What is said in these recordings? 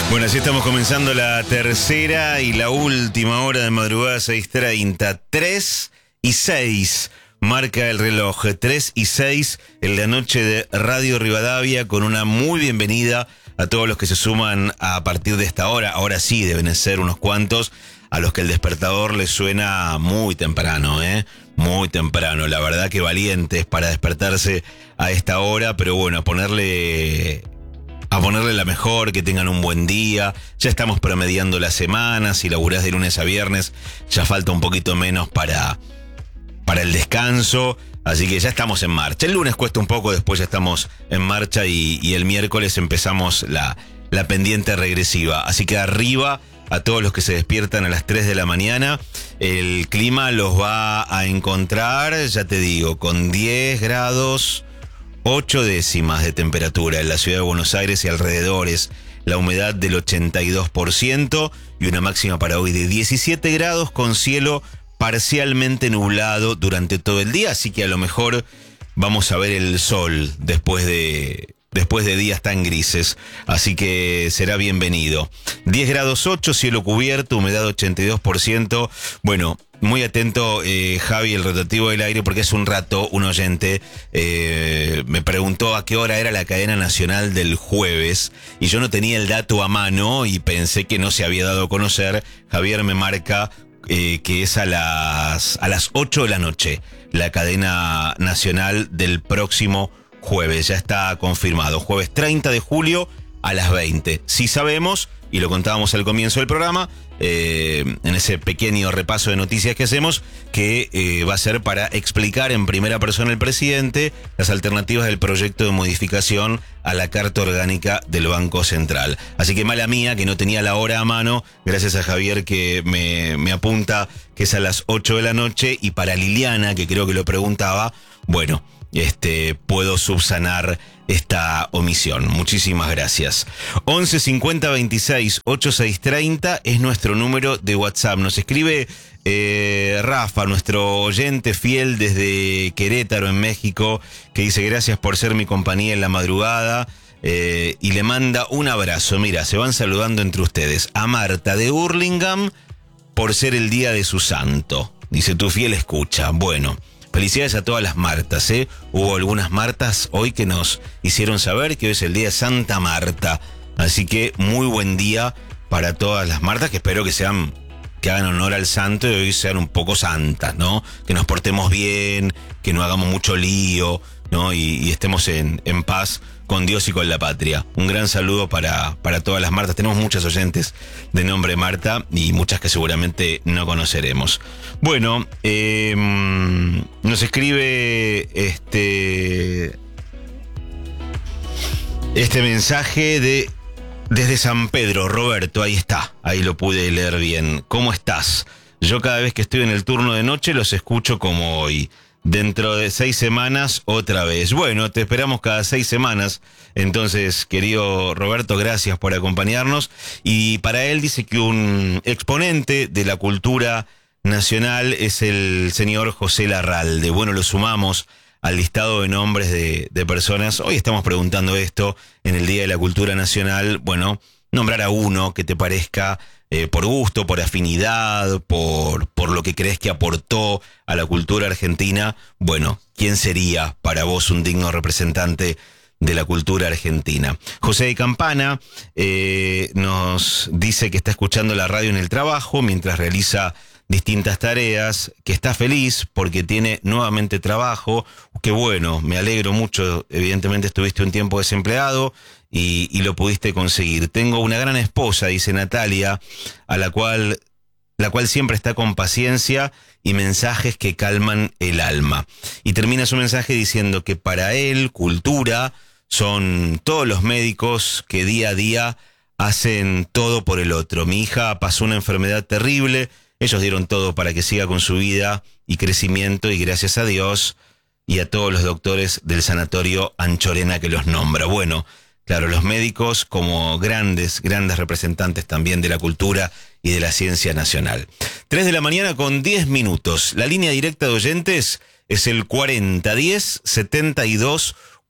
Bueno, así estamos comenzando la tercera y la última hora de madrugada 6:30. 3:06 marca el reloj. 3:06 en la noche de Radio Rivadavia, con una muy bienvenida a todos los que se suman a partir de esta hora. Ahora sí, deben ser unos cuantos a los que el despertador les suena muy temprano, muy temprano. La verdad que valientes para despertarse a esta hora, pero bueno, a ponerle la mejor, que tengan un buen día. Ya estamos promediando la semana. Si laburás de lunes a viernes, ya falta un poquito menos para el descanso. Así que ya estamos en marcha. El lunes cuesta un poco, después ya estamos en marcha y el miércoles empezamos la pendiente regresiva. Así que arriba a todos los que se despiertan a las 3 de la mañana. El clima los va a encontrar, ya te digo, con 10 grados... 8 décimas de temperatura en la ciudad de Buenos Aires y alrededores, la humedad del 82% y una máxima para hoy de 17 grados con cielo parcialmente nublado durante todo el día, así que a lo mejor vamos a ver el sol después de días tan grises, así que será bienvenido. 10 grados 8, cielo cubierto, humedad 82%. Bueno, muy atento, Javi, el rotativo del aire, porque hace un rato un oyente me preguntó a qué hora era la cadena nacional del jueves, y yo no tenía el dato a mano y pensé que no se había dado a conocer. Javier me marca que es a las 8 de la noche, la cadena nacional del próximo jueves. Ya está confirmado, jueves 30 de julio a las 20. Sí sabemos, y lo contábamos al comienzo del programa, en ese pequeño repaso de noticias que hacemos, que va a ser para explicar en primera persona el presidente las alternativas del proyecto de modificación a la Carta Orgánica del Banco Central. Así que mala mía que no tenía la hora a mano, gracias a Javier que me apunta que es a las 8 de la noche, y para Liliana, que creo que lo preguntaba, bueno, puedo subsanar esta omisión. Muchísimas gracias. 11 50 26 8630 es nuestro número de WhatsApp. Nos escribe Rafa, nuestro oyente fiel desde Querétaro, en México, que dice: gracias por ser mi compañía en la madrugada, y le manda un abrazo. Mira, se van saludando entre ustedes. A Marta de Hurlingham por ser el día de su santo. Dice: tu fiel escucha. Bueno, felicidades a todas las Martas, Hubo algunas Martas hoy que nos hicieron saber que hoy es el día de Santa Marta. Así que muy buen día para todas las Martas, que espero que hagan honor al santo y hoy sean un poco santas, ¿no? Que nos portemos bien, que no hagamos mucho lío, ¿no? Y estemos en paz con Dios y con la patria. Un gran saludo para todas las Martas. Tenemos muchas oyentes de nombre Marta y muchas que seguramente no conoceremos. Bueno, nos escribe este mensaje desde San Pedro, Roberto. Ahí está, ahí lo pude leer bien. ¿Cómo estás? Yo cada vez que estoy en el turno de noche los escucho como hoy. Dentro de 6 semanas otra vez. Bueno, te esperamos cada 6 semanas. Entonces, querido Roberto, gracias por acompañarnos. Y para él dice que un exponente de la cultura nacional es el señor José Larralde. Bueno, lo sumamos al listado de nombres de personas. Hoy estamos preguntando esto en el Día de la Cultura Nacional. Bueno, nombrar a uno que te parezca, por gusto, por afinidad, por lo que crees que aportó a la cultura argentina. Bueno, ¿quién sería para vos un digno representante de la cultura argentina? José de Campana nos dice que está escuchando la radio en el trabajo mientras realiza distintas tareas, que está feliz porque tiene nuevamente trabajo. Qué bueno, me alegro mucho. Evidentemente estuviste un tiempo desempleado y lo pudiste conseguir. Tengo una gran esposa, dice Natalia, a la cual siempre está con paciencia y mensajes que calman el alma. Y termina su mensaje diciendo que para él, cultura son todos los médicos que día a día hacen todo por el otro. Mi hija pasó una enfermedad terrible, ellos dieron todo para que siga con su vida y crecimiento, y gracias a Dios y a todos los doctores del sanatorio Anchorena que los nombra. Bueno, claro, los médicos como grandes representantes también de la cultura y de la ciencia nacional. 3 de la mañana con 10 minutos. La línea directa de oyentes es el 4010 72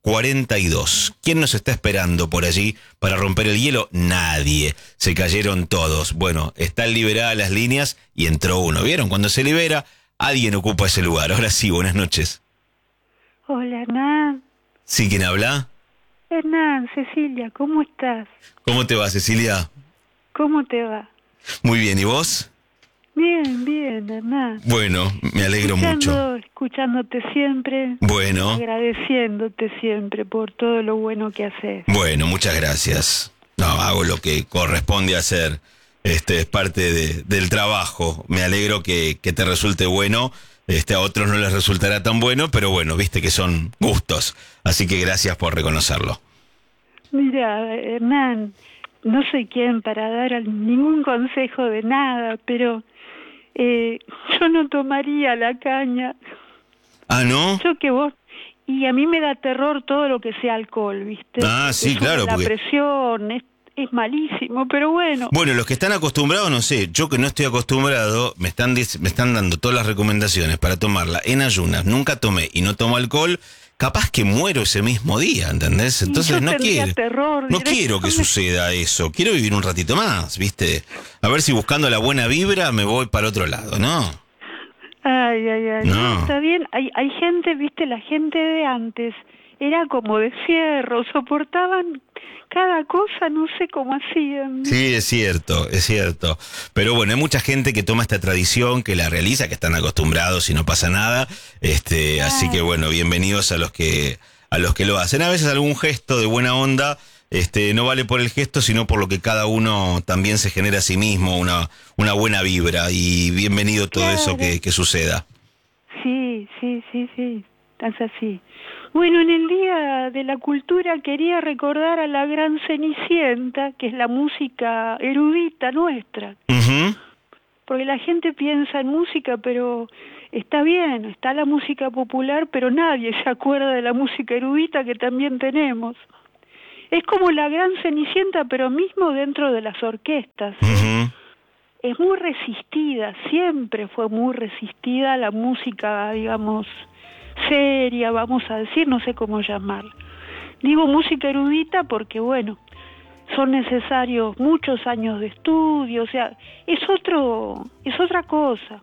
42. ¿Quién nos está esperando por allí para romper el hielo? Nadie. Se cayeron todos. Bueno, están liberadas las líneas y entró uno. ¿Vieron? Cuando se libera, alguien ocupa ese lugar. Ahora sí, buenas noches. Hola, Hernán. ¿Sí, quién habla? Hernán, Cecilia, ¿cómo estás? ¿Cómo te va, Cecilia? ¿Cómo te va? Muy bien, ¿y vos? Bien, bien, Hernán. Bueno, me alegro mucho. Escuchándote siempre. Bueno. Agradeciéndote siempre por todo lo bueno que haces. Bueno, muchas gracias. No, hago lo que corresponde hacer. Es parte del trabajo. Me alegro que te resulte bueno. A otros no les resultará tan bueno, pero bueno, viste que son gustos. Así que gracias por reconocerlo. Mira, Hernán, no soy quien para dar ningún consejo de nada, pero yo no tomaría la caña. ¿Ah, no? Yo que vos... Y a mí me da terror todo lo que sea alcohol, ¿viste? Ah, sí, claro. La presión es malísimo, pero bueno. Bueno, los que están acostumbrados, no sé. Yo que no estoy acostumbrado, me están dando todas las recomendaciones para tomarla en ayunas. Nunca tomé y no tomo alcohol. Capaz que muero ese mismo día, ¿entendés? Entonces no quiero que suceda eso. Quiero vivir un ratito más, ¿viste? A ver si buscando la buena vibra me voy para otro lado, ¿no? Ay. No. Está bien. Hay gente, ¿viste? La gente de antes era como de fierro, soportaban cada cosa, no sé cómo hacían. Sí, es cierto. Pero bueno, hay mucha gente que toma esta tradición, que la realiza, que están acostumbrados y no pasa nada. Así que bueno, bienvenidos a los que lo hacen. A veces algún gesto de buena onda, no vale por el gesto, sino por lo que cada uno también se genera a sí mismo, una buena vibra. Y bienvenido todo eso que suceda. Sí, es así. Bueno, en el Día de la Cultura quería recordar a la gran Cenicienta, que es la música erudita nuestra. Uh-huh. Porque la gente piensa en música, pero está bien, está la música popular, pero nadie se acuerda de la música erudita que también tenemos. Es como la gran Cenicienta, pero mismo dentro de las orquestas. Uh-huh. Es muy resistida, siempre fue muy resistida la música, digamos, seria, vamos a decir, no sé cómo llamarla. Digo música erudita porque, bueno, son necesarios muchos años de estudio, o sea, es otra cosa.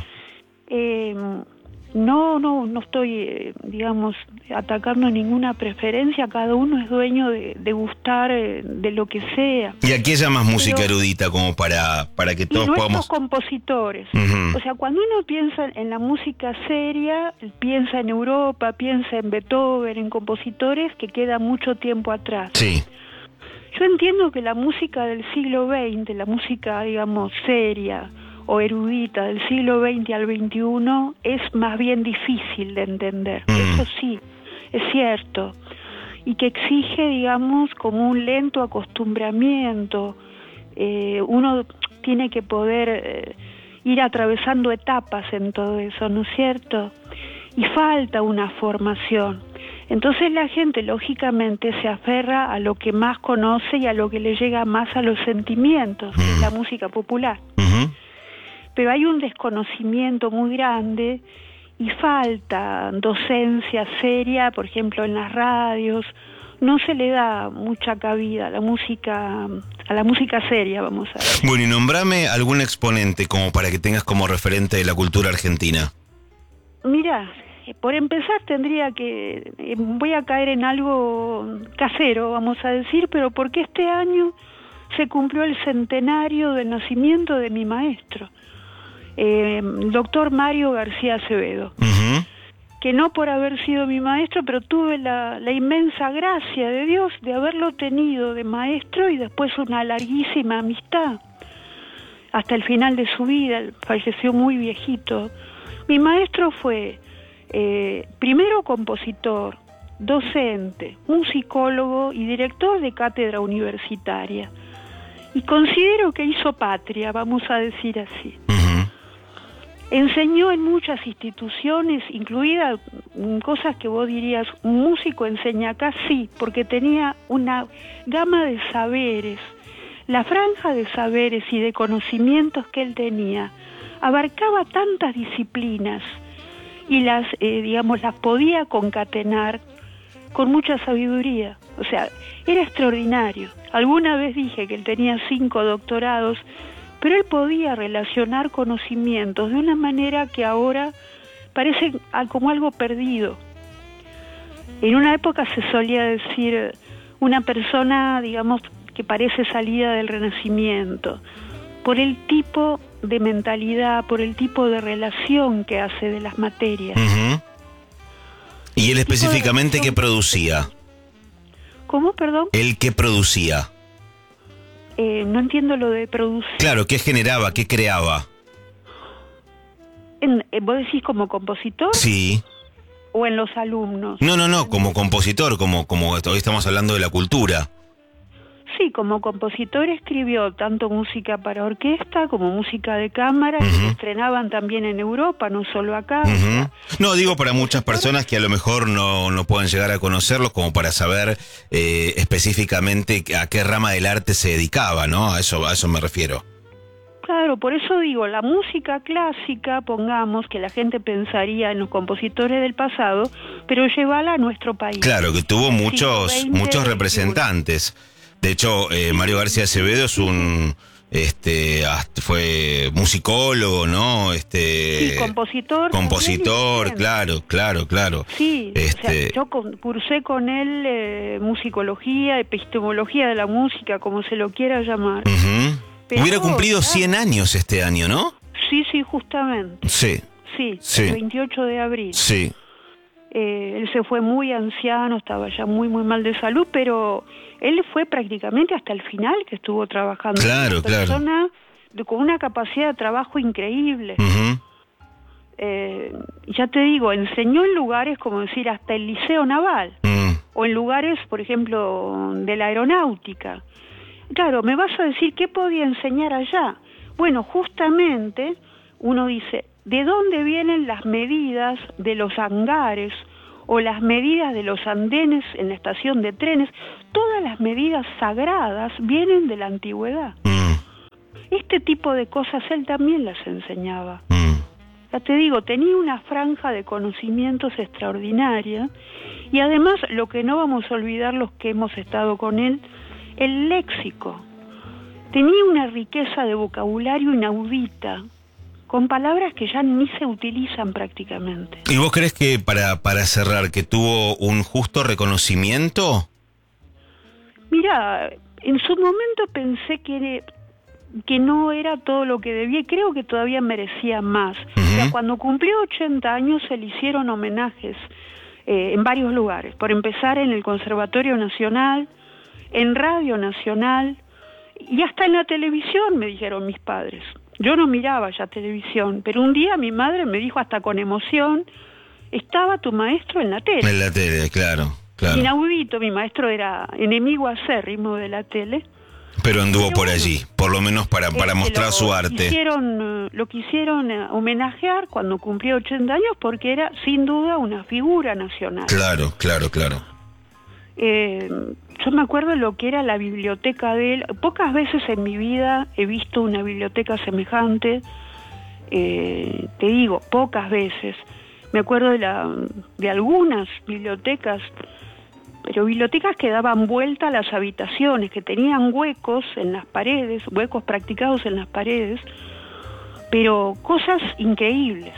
No estoy, digamos, atacando ninguna preferencia, cada uno es dueño de gustar de lo que sea. ¿Y a qué llamas música erudita como para que todos podamos...? Compositores. Uh-huh. O sea, cuando uno piensa en la música seria, piensa en Europa, piensa en Beethoven, en compositores que quedan mucho tiempo atrás. Sí. Yo entiendo que la música del siglo XX, la música, digamos, seria o erudita del siglo XX al XXI es más bien difícil de entender. Eso sí, es cierto. Y que exige, digamos, como un lento acostumbramiento. Uno tiene que poder ir atravesando etapas en todo eso, ¿no es cierto? Y falta una formación. Entonces la gente, lógicamente, se aferra a lo que más conoce y a lo que le llega más a los sentimientos, la música popular. Uh-huh. Pero hay un desconocimiento muy grande y falta docencia seria, por ejemplo, en las radios. No se le da mucha cabida a la música seria, vamos a ver. Bueno, y nombrame algún exponente como para que tengas como referente de la cultura argentina. Mira, por empezar voy a caer en algo casero, vamos a decir, pero porque este año se cumplió el centenario del nacimiento de mi maestro, el doctor Mario García Acevedo. Uh-huh. Que no por haber sido mi maestro, pero tuve la inmensa gracia de Dios de haberlo tenido de maestro y después una larguísima amistad. Hasta el final de su vida, él falleció muy viejito. Mi maestro fue primero compositor, docente, musicólogo y director de cátedra universitaria. Y considero que hizo patria, vamos a decir así. Uh-huh. Enseñó en muchas instituciones, incluidas cosas que vos dirías, un músico enseña acá, sí, porque tenía una gama de saberes. La franja de saberes y de conocimientos que él tenía abarcaba tantas disciplinas y las podía concatenar con mucha sabiduría. O sea, era extraordinario. Alguna vez dije que él tenía 5 doctorados, pero él podía relacionar conocimientos de una manera que ahora parece como algo perdido. En una época se solía decir una persona, digamos, que parece salida del Renacimiento, por el tipo de mentalidad, por el tipo de relación que hace de las materias. Uh-huh. ¿Y él específicamente qué producía? ¿Cómo, perdón? ¿Él qué producía? No entiendo lo de producir. Claro, ¿qué generaba, qué creaba? ¿Vos decís como compositor? Sí. ¿O en los alumnos? No, como compositor, como hoy estamos hablando de la cultura. Sí, como compositor escribió tanto música para orquesta como música de cámara, que se estrenaban también en Europa, no solo acá. O sea, no, digo para muchas personas que a lo mejor no pueden llegar a conocerlos, como para saber específicamente a qué rama del arte se dedicaba, ¿no? A eso me refiero. Claro, por eso digo, la música clásica, pongamos, que la gente pensaría en los compositores del pasado, pero llévala a nuestro país. Claro, que tuvo muchos representantes. De hecho, Mario García Acevedo es fue musicólogo, ¿no? Sí, compositor, claro. Sí, o sea, yo cursé con él musicología, epistemología de la música, como se lo quiera llamar. Uh-huh. Hubiera cumplido 100 años este año, ¿no? Sí, justamente. Sí. El 28 de abril. Sí. Él se fue muy anciano, estaba ya muy mal de salud, pero él fue prácticamente hasta el final que estuvo trabajando. Claro, una persona con una capacidad de trabajo increíble. Uh-huh. Ya te digo, enseñó en lugares como decir hasta el Liceo Naval, o en lugares, por ejemplo, de la aeronáutica. Claro, me vas a decir, ¿qué podía enseñar allá? Bueno, justamente uno dice, ¿de dónde vienen las medidas de los hangares o las medidas de los andenes en la estación de trenes? Todas las medidas sagradas vienen de la antigüedad. Este tipo de cosas él también las enseñaba. Ya te digo, tenía una franja de conocimientos extraordinaria, y además, lo que no vamos a olvidar los que hemos estado con él, el léxico. Tenía una riqueza de vocabulario inaudita, con palabras que ya ni se utilizan prácticamente. ¿Y vos crees que, para cerrar, que tuvo un justo reconocimiento? Mira, en su momento pensé que no era todo lo que debía, y creo que todavía merecía más. O sea, cuando cumplió 80 años se le hicieron homenajes en varios lugares. Por empezar, en el Conservatorio Nacional, en Radio Nacional, y hasta en la televisión, me dijeron mis padres. Yo no miraba ya televisión, pero un día mi madre me dijo hasta con emoción, estaba tu maestro en la tele. En la tele, claro. Inaudito, mi maestro era enemigo acérrimo de la tele. Pero anduvo por allí, por lo menos para mostrar su arte. Lo quisieron homenajear cuando cumplió 80 años porque era sin duda una figura nacional. Claro. Yo me acuerdo de lo que era la biblioteca de él. Pocas veces en mi vida he visto una biblioteca semejante. Te digo, pocas veces. Me acuerdo de algunas bibliotecas, pero bibliotecas que daban vuelta a las habitaciones, que tenían huecos en las paredes, huecos practicados en las paredes, pero cosas increíbles.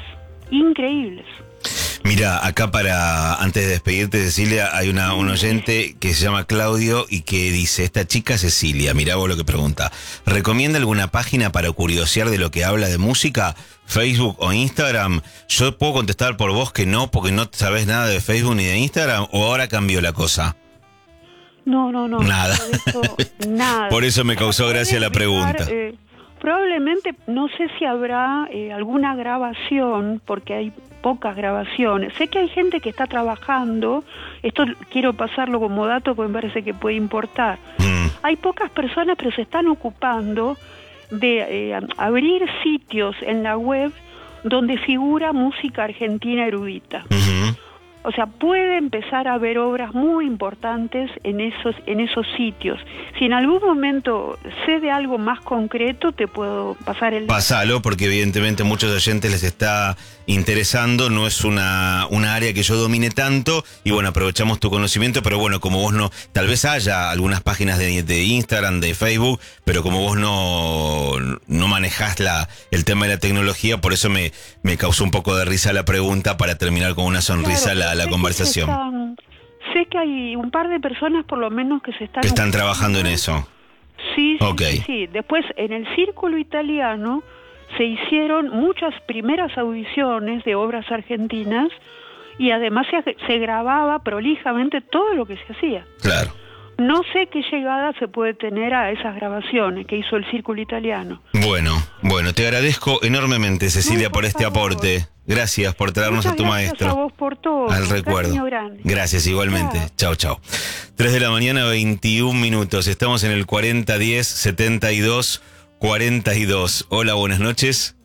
Mira, acá antes de despedirte, Cecilia, hay un oyente que se llama Claudio y que dice, esta chica Cecilia, mirá vos lo que pregunta, ¿recomienda alguna página para curiosear de lo que habla de música? ¿Facebook o Instagram? Yo puedo contestar por vos que no, porque no sabés nada de Facebook ni de Instagram, ¿o ahora cambió la cosa? No. Nada. Nada. Por eso me causó gracia la pregunta. Probablemente, no sé si habrá alguna grabación, porque hay pocas grabaciones. Sé que hay gente que está trabajando, esto quiero pasarlo como dato porque me parece que puede importar. Hay pocas personas, pero se están ocupando de abrir sitios en la web donde figura música argentina erudita. O sea, puede empezar a haber obras muy importantes en esos sitios. Si en algún momento sé de algo más concreto, te puedo pasar el... Pasalo, porque evidentemente a muchos oyentes les está interesando, no es una área que yo domine tanto, y bueno, aprovechamos tu conocimiento, pero bueno, como vos no, tal vez haya algunas páginas de Instagram, de Facebook, pero como vos no manejás el tema de la tecnología, por eso me causó un poco de risa la pregunta para terminar con una sonrisa la conversación. Sé que hay un par de personas por lo menos que están trabajando en eso. Sí, okay. sí. Después, en el Círculo Italiano se hicieron muchas primeras audiciones de obras argentinas y además se grababa prolijamente todo lo que se hacía. Claro. No sé qué llegada se puede tener a esas grabaciones que hizo el Círculo Italiano. Bueno, te agradezco enormemente, Cecilia, por este aporte. Gracias por traernos a tu maestro. Gracias a vos por todo. Al recuerdo. Gracias, igualmente. Chau. 3 de la mañana, 21 minutos. Estamos en el 4010-7242. Hola, buenas noches.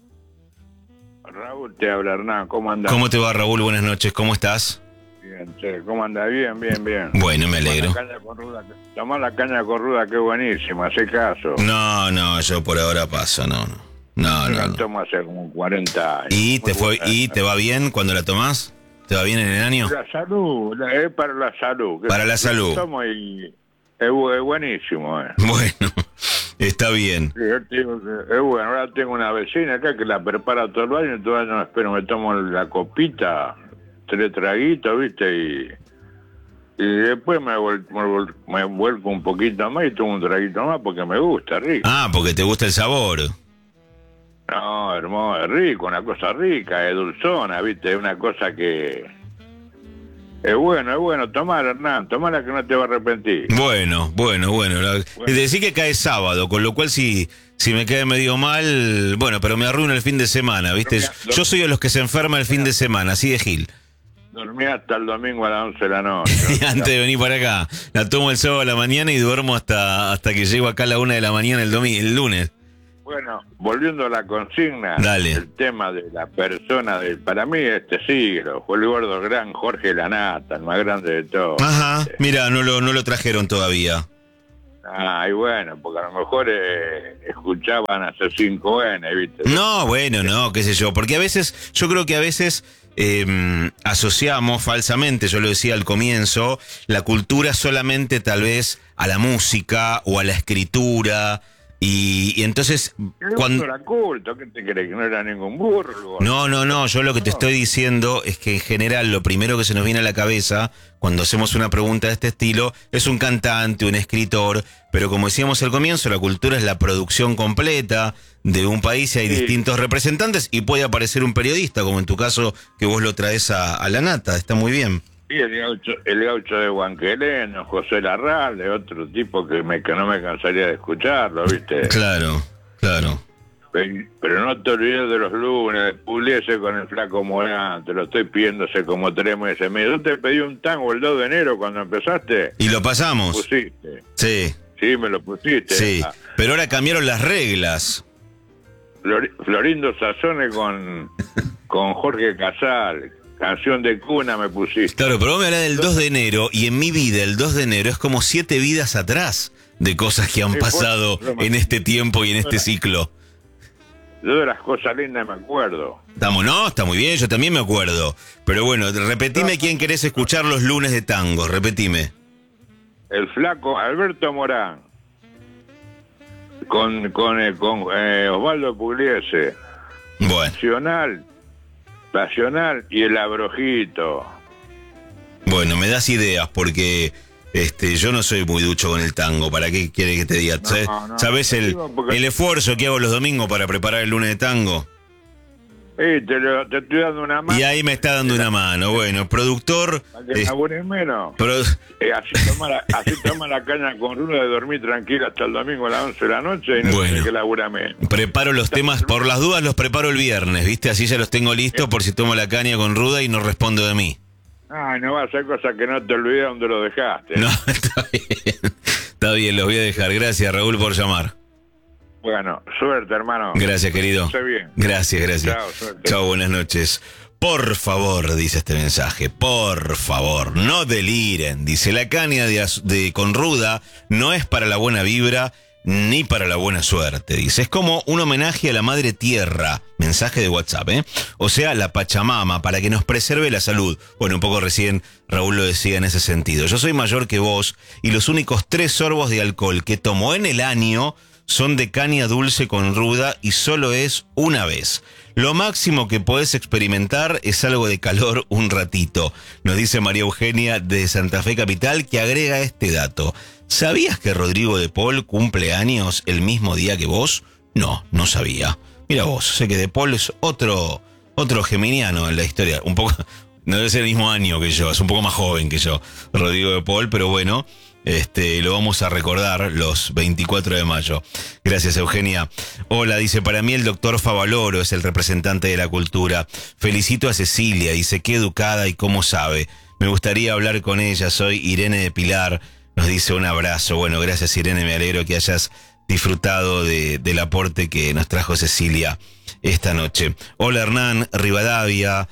Raúl, te habla Hernán. ¿Cómo andás? ¿Cómo te va, Raúl? Buenas noches. ¿Cómo estás? Bien, che. ¿Cómo andás? Bien. Bueno, me alegro. Tomá la caña con ruda, que es buenísima. Hacé caso. No, yo por ahora paso, no. La tomo hace como 40 años. ¿Y te va bien cuando la tomás? ¿Te va bien en el año? La salud, es para la salud. Para la salud. Tomo y es buenísimo. Bueno, está bien. Sí, yo te digo que es bueno. Ahora tengo una vecina acá que la prepara todo el año y todo el año espero, me tomo la copita, 3 traguitos, ¿viste? Y después me vuelco un poquito más y tomo un traguito más porque me gusta, rico. Ah, porque te gusta el sabor. No, hermoso, es rico, una cosa rica, es dulzona, ¿viste? Es una cosa que... Es bueno, tomar, Hernán, tomala que no te va a arrepentir. Bueno. Decir que cae sábado, con lo cual si me cae medio mal, bueno, pero me arruina el fin de semana, ¿viste? Yo soy de los que se enferma el fin de semana, así de Gil. Dormí hasta el domingo a las 11 de la noche. Antes de venir para acá, la tomo el sábado a la mañana y duermo hasta que llego acá a la 1 de la mañana el lunes. Bueno, volviendo a la consigna, Dale. El tema de la persona para mí este siglo, fue el gordo gran Jorge Lanata, el más grande de todos. Ajá, mira, no lo trajeron todavía. Y bueno, porque a lo mejor escuchaban hace 5N, ¿viste? No, bueno, no, qué sé yo, porque yo creo que a veces asociamos falsamente, yo lo decía al comienzo, la cultura solamente tal vez a la música o a la escritura. Y entonces cuando era culto, ¿qué te crees? Que no era ningún burro. No, yo lo que te estoy diciendo es que en general lo primero que se nos viene a la cabeza cuando hacemos una pregunta de este estilo es un cantante, un escritor, pero como decíamos al comienzo, la cultura es la producción completa de un país y hay distintos representantes y puede aparecer un periodista, como en tu caso que vos lo traes a la nata, está muy bien. Sí, el gaucho de Huanqueleno, José Larralde, otro tipo que no me cansaría de escucharlo, ¿viste? Claro. Pero no te olvides de los lunes, de Pugliese con el Flaco Morán, te lo estoy pidiendo hace como 3 meses. Mira, yo te pedí un tango el 2 de enero cuando empezaste. ¿Y lo pasamos? ¿Pusiste? Sí. Sí, me lo pusiste. Sí, pero ahora cambiaron las reglas. Florindo Sazone con Jorge Casal. Canción de cuna me pusiste. Claro, pero vos me hablás del 2 de enero y en mi vida el 2 de enero es como 7 vidas atrás de cosas que han pasado en este tiempo y en este ciclo. Yo de las cosas lindas me acuerdo. Está muy bien, yo también me acuerdo. Pero bueno, repetime quién querés escuchar los lunes de tango, repetime. El Flaco Alberto Morán. Con Osvaldo Pugliese. Bueno. Nacional y el Abrojito. Bueno, me das ideas porque yo no soy muy ducho con el tango. ¿Para qué quieres que te diga? ¿Sabes el esfuerzo que hago los domingos para preparar el lunes de tango? Te estoy dando una mano. Y ahí me está dando una mano. Bueno, productor. Para que labures menos. Así toma la caña con ruda de dormir tranquila hasta el domingo a las 11 de la noche y no tiene que laburar menos. Preparo los temas, por las dudas los preparo el viernes, ¿viste? Así ya los tengo listos por si tomo la caña con ruda y no respondo de mí. No va a ser cosa que no te olvides dónde lo dejaste. No, está bien. Está bien, los voy a dejar. Gracias, Raúl, por llamar. Bueno, suerte, hermano. Gracias, querido. Bien. Gracias. Chao, suerte. Chao, buenas noches. Por favor, dice este mensaje, por favor, no deliren. Dice, la caña con ruda no es para la buena vibra ni para la buena suerte. Dice, es como un homenaje a la madre tierra. Mensaje de WhatsApp, O sea, la Pachamama, para que nos preserve la salud. Bueno, un poco recién Raúl lo decía en ese sentido. Yo soy mayor que vos y los únicos 3 sorbos de alcohol que tomo en el año son de caña dulce con ruda y solo es una vez. Lo máximo que podés experimentar es algo de calor un ratito, nos dice María Eugenia de Santa Fe Capital, que agrega este dato. ¿Sabías que Rodrigo de Paul cumple años el mismo día que vos? No, no sabía. Mira vos, sé que de Paul es otro geminiano en la historia. Un poco, no debe ser el mismo año que yo, es un poco más joven que yo, Rodrigo de Paul, pero bueno, lo vamos a recordar los 24 de mayo. Gracias, Eugenia. Hola, dice, para mí el doctor Favaloro es el representante de la cultura. Felicito a Cecilia, dice, qué educada y cómo sabe. Me gustaría hablar con ella, soy Irene de Pilar. Nos dice un abrazo. Bueno, gracias, Irene, me alegro que hayas disfrutado del aporte que nos trajo Cecilia esta noche. Hola, Hernán Rivadavia.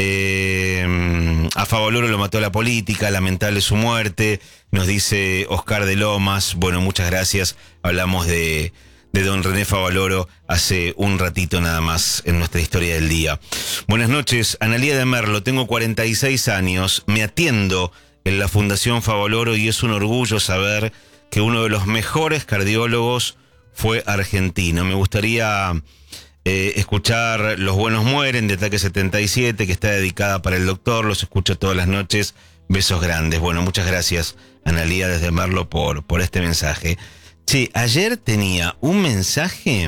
A Favaloro lo mató la política, lamentable su muerte, nos dice Oscar de Lomas. Bueno, muchas gracias. Hablamos de don René Favaloro hace un ratito nada más en nuestra historia del día. Buenas noches, Analía de Merlo, tengo 46 años, me atiendo en la Fundación Favaloro y es un orgullo saber que uno de los mejores cardiólogos fue argentino. Me gustaría escuchar Los Buenos Mueren de Ataque 77, que está dedicada para el doctor. Los escucho todas las noches. Besos grandes. Bueno, muchas gracias, Analía desde Merlo, por este mensaje. Che, ayer tenía un mensaje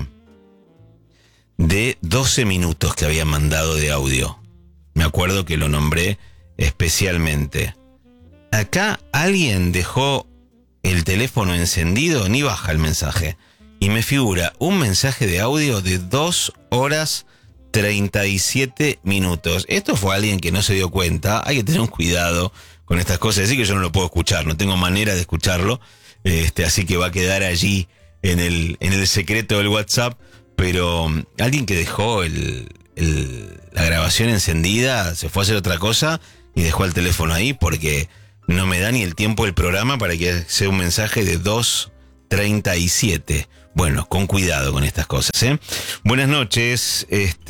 de 12 minutos que había mandado de audio. Me acuerdo que lo nombré especialmente. Acá alguien dejó el teléfono encendido, ni baja el mensaje. Y me figura un mensaje de audio de 2 horas 37 minutos. Esto fue alguien que no se dio cuenta. Hay que tener un cuidado con estas cosas. Así que yo no lo puedo escuchar, no tengo manera de escucharlo. Así que va a quedar allí en el secreto del WhatsApp. Pero alguien que dejó la grabación encendida, se fue a hacer otra cosa y dejó el teléfono ahí porque no me da ni el tiempo del programa para que sea un mensaje de 2:37. Bueno, con cuidado con estas cosas, Buenas noches,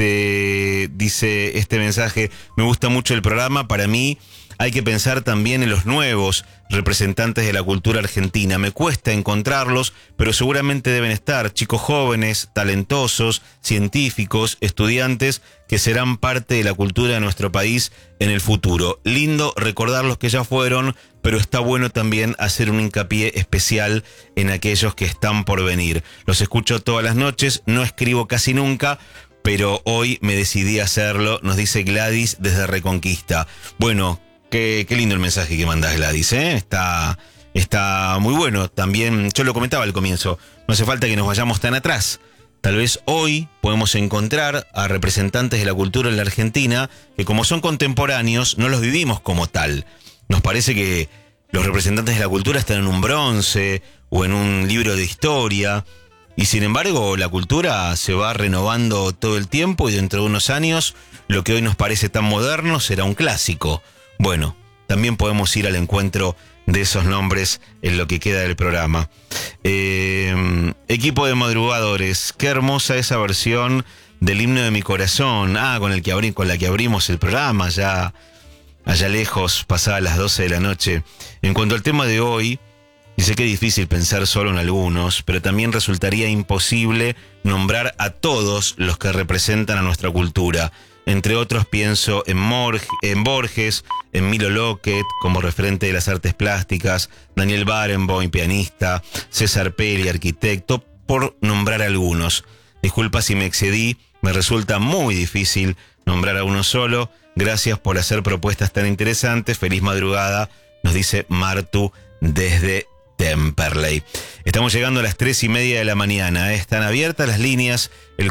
dice este mensaje, me gusta mucho el programa, para mí hay que pensar también en los nuevos representantes de la cultura argentina. Me cuesta encontrarlos, pero seguramente deben estar chicos jóvenes, talentosos, científicos, estudiantes que serán parte de la cultura de nuestro país en el futuro. Lindo recordar los que ya fueron, pero está bueno también hacer un hincapié especial en aquellos que están por venir. Los escucho todas las noches, no escribo casi nunca, pero hoy me decidí a hacerlo, nos dice Gladys desde Reconquista. Bueno, qué lindo el mensaje que mandás, Gladys, Está muy bueno. También, yo lo comentaba al comienzo, no hace falta que nos vayamos tan atrás. Tal vez hoy podemos encontrar a representantes de la cultura en la Argentina que, como son contemporáneos, no los vivimos como tal. Nos parece que los representantes de la cultura están en un bronce o en un libro de historia. Y sin embargo, la cultura se va renovando todo el tiempo y dentro de unos años, lo que hoy nos parece tan moderno será un clásico. Bueno, también podemos ir al encuentro de esos nombres en lo que queda del programa. Equipo de madrugadores, qué hermosa esa versión del himno de mi corazón. Con la que abrimos el programa, allá lejos, pasadas las 12 de la noche. En cuanto al tema de hoy, dice que es difícil pensar solo en algunos, pero también resultaría imposible nombrar a todos los que representan a nuestra cultura. Entre otros pienso en Borges, en Milo Lockett, como referente de las artes plásticas, Daniel Barenboim, pianista, César Peli, arquitecto, por nombrar algunos. Disculpa si me excedí, me resulta muy difícil nombrar a uno solo. Gracias por hacer propuestas tan interesantes. Feliz madrugada, nos dice Martu desde Temperley. Estamos llegando a las 3:30 de la mañana. Están abiertas las líneas, el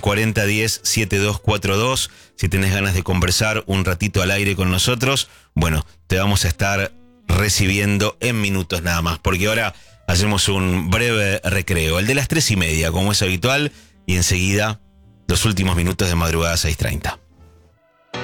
4010-7242. Si tenés ganas de conversar un ratito al aire con nosotros, bueno, te vamos a estar recibiendo en minutos nada más, porque ahora hacemos un breve recreo, el de las 3:30, como es habitual, y enseguida los últimos minutos de Madrugada 6:30.